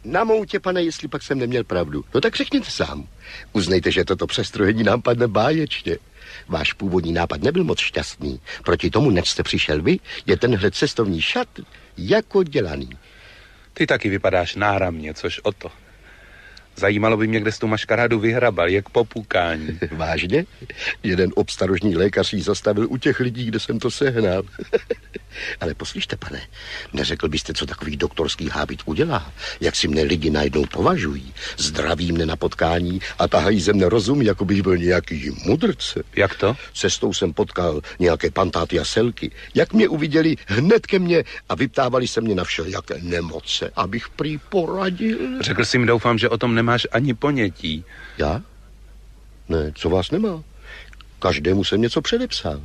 Na moutě, pane, jestli pak jsem neměl pravdu. No tak řekněte sám. Uznejte, že toto přestrojení nám padne báječně. Váš původní nápad nebyl moc šťastný. Proti tomu, než jste přišel vy, je tenhle cestovní šat jako dělaný. Ty taky vypadáš náramně, což o to. Zajímalo by mě, kde jsi tu maškarádu vyhrabal, jak po pukání. Vážně? Jeden obstarožní lékař jí zastavil u těch lidí, kde jsem to sehnal. Ale poslyšte, pane, neřekl byste, co takový doktorský hábit udělá? Jak si mne lidi najednou považují? Zdraví mne na potkání a tahají ze mne rozum, jako bych byl nějaký mudrce. Jak to? Cestou jsem potkal nějaké pantáty a selky. Jak mě uviděli, hned ke mně a vyptávali se mě na všelijaké nemoce, abych prý poradil. Řekl jsi mi, doufám, že o tom nemáš ani ponětí. Já? Ne, co vás nemá? Každému jsem něco předepsal.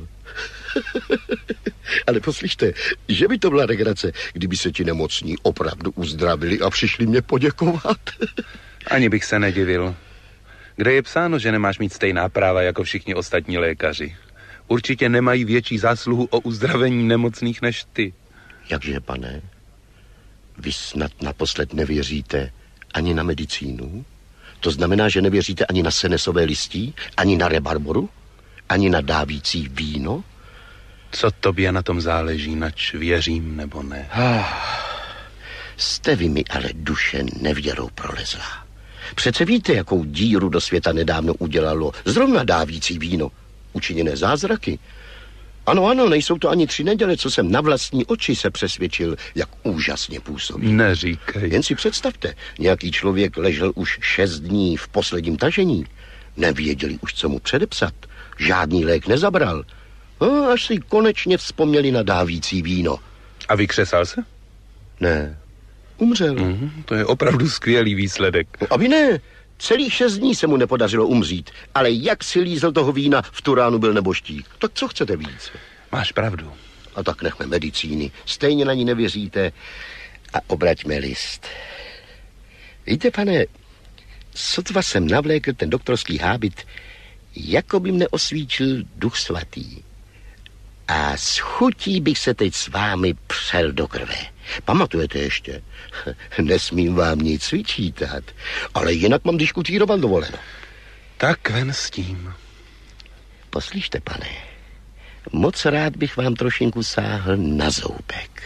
Ale poslyšte, že by to byla legrace, kdyby se ti nemocní opravdu uzdravili a přišli mě poděkovat. Ani bych se nedivil. Kde je psáno, že nemáš mít stejná práva jako všichni ostatní lékaři? Určitě nemají větší zásluhu o uzdravení nemocných než ty. Jakže, pane? Vy snad naposled nevěříte ani na medicínu? To znamená, že nevěříte ani na senesové listí, ani na rebarboru, ani na dávící víno? Co tobě na tom záleží, nač věřím nebo ne? Jste vy mi ale duše nevěrou prolezlá. Přece víte, jakou díru do světa nedávno udělalo zrovna dávící víno. Učiněné zázraky. Ano, nejsou to ani 3 neděle, co jsem na vlastní oči se přesvědčil, jak úžasně působí. Neříkej. Jen si představte, nějaký člověk ležel už 6 dní v posledním tažení. Nevěděli už, co mu předepsat. Žádný lék nezabral. Až si konečně vzpomněli na dávící víno. A vykřesal se? Ne, umřel. To je opravdu skvělý výsledek. No, aby ne, celých 6 dní se mu nepodařilo umřít, ale jak si lízel toho vína, v tu ránu byl neboštík. Tak co chcete víc? Máš pravdu. A tak nechme medicíny, stejně na ní nevěříte a obraťme list. Víte, pane, sotva jsem navlékl ten doktorský hábit, jako by mne osvíčil Duch Svatý. A s chutí bych se teď s vámi přel do krve. Pamatujete ještě? Nesmím vám nic vyčítat, ale jinak mám diskutírovat dovoleno. Tak ven s tím. Poslyšte, pane, moc rád bych vám trošinku sáhl na zoubek.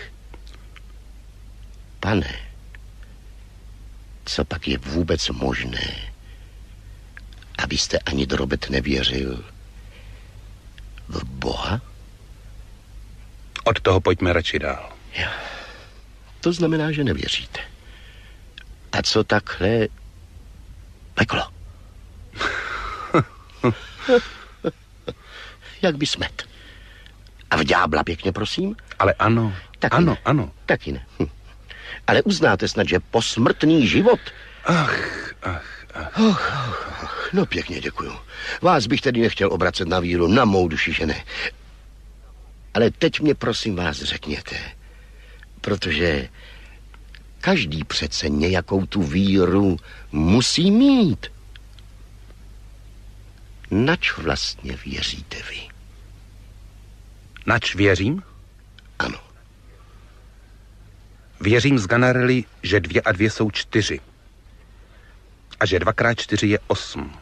Pane, co pak je vůbec možné, abyste ani drobet nevěřil v Boha? Od toho pojďme radši dál. Jo. To znamená, že nevěříte. A co takhle peklo? Jak by smet. A v ďábla pěkně, prosím? Ale ano, Taky ano, ne. ano. Taky ne. Ale uznáte snad, že posmrtný život... Ach. No pěkně děkuju. Vás bych tedy nechtěl obracet na víru, na mou duši, že ne. Ale teď mě prosím vás řekněte, protože každý přece nějakou tu víru musí mít. Nač vlastně věříte vy? Nač věřím? Ano. Věřím z Ganarelli, že 2 a 2 jsou 4. A že 2x4 je 8.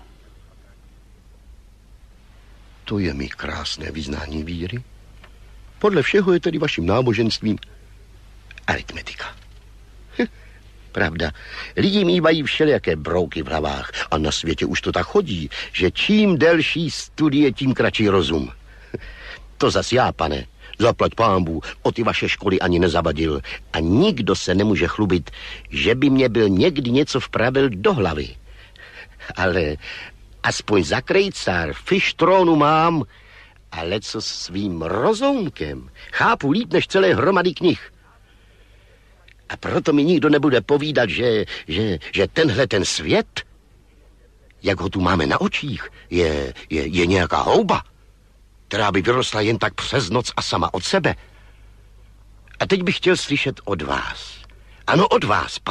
To je mi krásné vyznání víry. Podle všeho je tedy vaším náboženstvím aritmetika. Pravda, lidi mívají všelijaké brouky v hlavách a na světě už to tak chodí, že čím delší studie, tím kratší rozum. To zas já, pane, zaplať pánbů, o ty vaše školy ani nezavadil a nikdo se nemůže chlubit, že by mě byl někdy něco vpravil do hlavy. Ale aspoň za krejcár fištrónu mám, ale co svým rozoumkem chápu líp než celé hromady knih. A proto mi nikdo nebude povídat, že tenhle ten svět, jak ho tu máme na očích, je nějaká houba, která by vyrostla jen tak přes noc a sama od sebe. A teď bych chtěl slyšet od vás. Ano, od vás,